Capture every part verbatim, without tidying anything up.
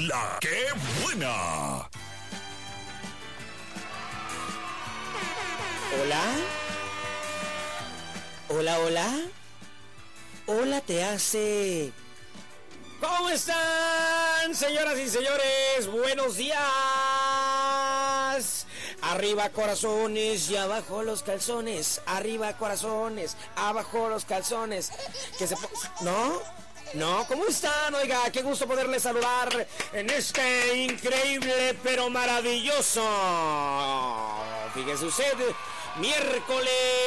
La que buena. Hola. Hola, hola. Hola te hace... ¿Cómo están, señoras y señores? Buenos días. Arriba corazones y abajo los calzones. Arriba corazones, abajo los calzones. Que se po- ¿No? No, ¿cómo están? Oiga, qué gusto poderles saludar en este increíble pero maravilloso, fíjese usted, miércoles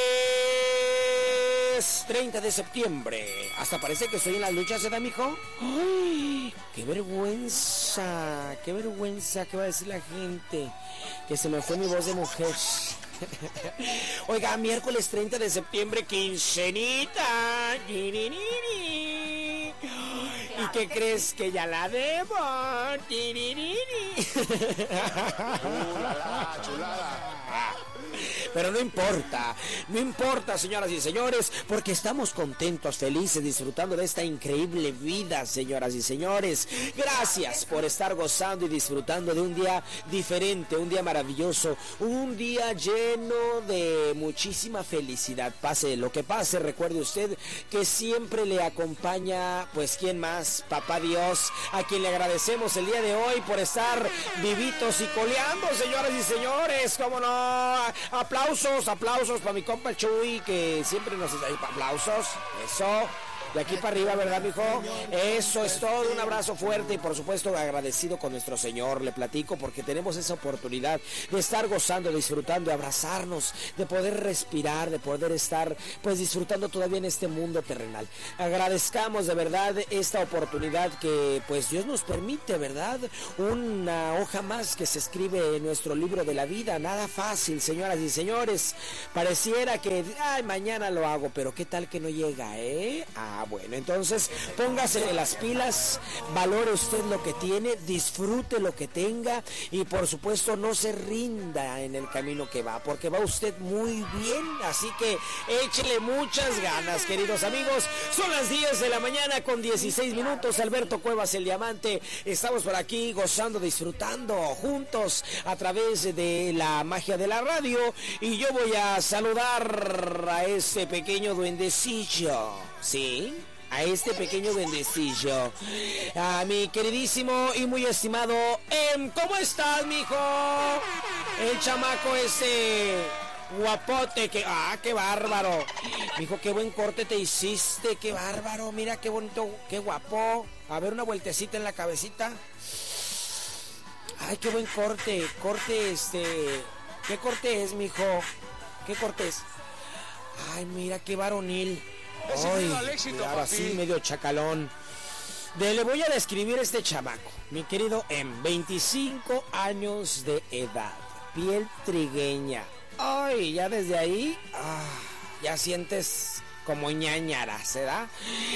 treinta de septiembre. Hasta parece que estoy en las luchas, ¿se da, mijo? ¡Ay! ¡Qué vergüenza! ¡Qué vergüenza! ¿Qué va a decir la gente? Que se me fue mi voz de mujer. Oiga, miércoles treinta de septiembre, quincenita. ¿Y qué crees? Que ya la debo. Chulada, chulada. Pero no importa, no importa, señoras y señores, porque estamos contentos, felices, disfrutando de esta increíble vida, señoras y señores. Gracias por estar gozando y disfrutando de un día diferente, un día maravilloso, un día lleno de muchísima felicidad. Pase lo que pase, recuerde usted que siempre le acompaña, pues, ¿quién más? Papá Dios, a quien le agradecemos el día de hoy por estar vivitos y coleando, señoras y señores. ¿Cómo no? Aplausos, aplausos para mi compa el Chuy, que siempre nos... Aplausos, eso... De aquí para arriba, ¿verdad, mijo? Eso es todo, un abrazo fuerte y por supuesto agradecido con nuestro Señor. Le platico porque tenemos esa oportunidad de estar gozando, disfrutando, de abrazarnos, de poder respirar, de poder estar pues disfrutando todavía en este mundo terrenal. Agradezcamos de verdad esta oportunidad que pues Dios nos permite, ¿verdad? Una hoja más que se escribe en nuestro libro de la vida. Nada fácil, señoras y señores. Pareciera que, ay, mañana lo hago, pero ¿qué tal que no llega, eh? Ah, bueno, entonces póngase las pilas, valore usted lo que tiene, disfrute lo que tenga y por supuesto no se rinda en el camino que va, porque va usted muy bien, así que échele muchas ganas, queridos amigos. Son las diez de la mañana con dieciséis minutos, Alberto Cuevas, el Diamante, estamos por aquí gozando, disfrutando juntos a través de la magia de la radio y yo voy a saludar a este pequeño duendecillo, ¿sí? A este pequeño duendecillo, a mi queridísimo y muy estimado Em, ¿cómo estás, mijo? El chamaco ese guapote que, ah, qué bárbaro, mijo, qué buen corte te hiciste, qué bárbaro, mira qué bonito, qué guapo. A ver, una vueltecita en la cabecita. Ay, qué buen corte, corte este, ¿qué corte es, mijo? ¿Qué corte es? Ay, mira qué varonil. Ay, al éxito, claro, papi. así medio chacalón. De, le voy a describir este chamaco, mi querido Em, veinticinco años de edad, piel trigueña. Ay, ya desde ahí, ah, ya sientes como ñañaras, ¿verdad?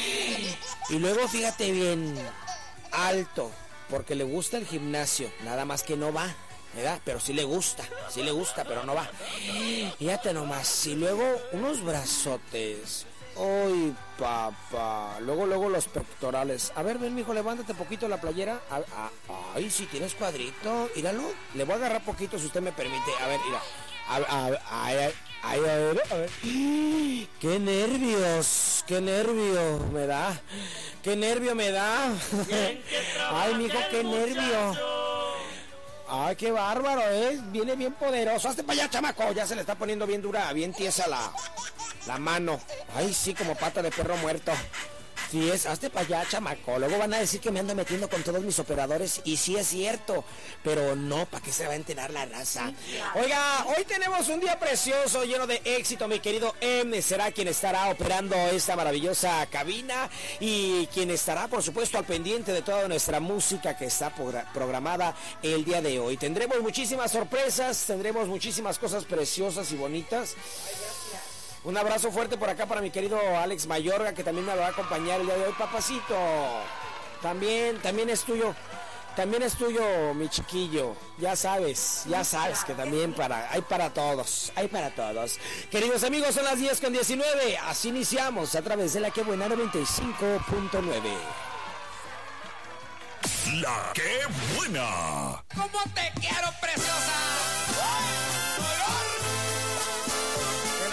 Y luego fíjate bien, alto, porque le gusta el gimnasio, nada más que no va, ¿verdad? Pero sí le gusta, sí le gusta, pero no va. Fíjate nomás, y luego unos brazotes. Ay, papá. Luego, luego los pectorales. A ver, ven, mijo, levántate poquito la playera. A- a- ay, si tienes cuadrito. Míralo. Le voy a agarrar poquito si usted me permite. A ver, mira. A, a, a, ay, ay, a ver, a ver. ¡Qué nervios! ¡Qué nervio me da! ¡Qué nervio me da! Ay, mijo, qué nervio. Ay, qué bárbaro, ¿eh? Viene bien poderoso. Hazte para allá, chamaco. Ya se le está poniendo bien dura, bien tiesa la, la mano. Ay, sí, como pata de perro muerto. Sí es, hazte para allá, chamaco. Luego van a decir que me ando metiendo con todos mis operadores. Y sí es cierto. Pero no, ¿para qué se va a enterar la raza? Oiga, hoy tenemos un día precioso, lleno de éxito. Mi querido M será quien estará operando esta maravillosa cabina. Y quien estará, por supuesto, al pendiente de toda nuestra música que está programada el día de hoy. Tendremos muchísimas sorpresas, tendremos muchísimas cosas preciosas y bonitas. Un abrazo fuerte por acá para mi querido Alex Mayorga, que también me va a acompañar el día de hoy, papacito. También, también es tuyo, también es tuyo, mi chiquillo. Ya sabes, ya sabes que también para, hay para todos, hay para todos. Queridos amigos, son las diez con diecinueve. Así iniciamos a través de la que buena noventa y cinco punto nueve. La que buena. ¿Cómo te quiero, preciosa?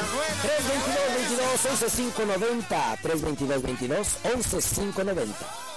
tres veintidós, veintidós, once, cinco noventa. tres veintidós, veintidós, once, cinco noventa.